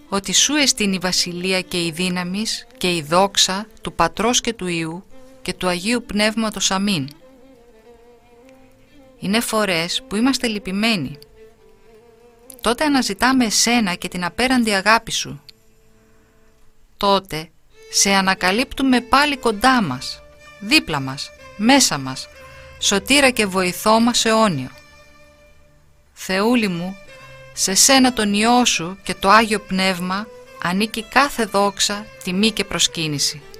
ότι σου εστίν η βασιλεία και η δύναμις και η δόξα του Πατρός και του Υιού και του Αγίου Πνεύματος. Αμήν. Είναι φορές που είμαστε λυπημένοι. Τότε αναζητάμε εσένα και την απέραντη αγάπη σου. Τότε σε ανακαλύπτουμε πάλι κοντά μας, δίπλα μας, μέσα μας, σωτήρα και βοηθό μας αιώνιο. Θεούλη μου, σε σένα τον Υιό σου και το Άγιο Πνεύμα ανήκει κάθε δόξα, τιμή και προσκύνηση.